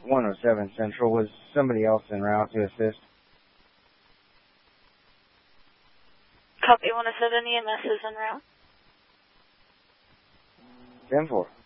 107 Central. Was somebody else en route to assist? Copy 107, EMS is en route. 10-4.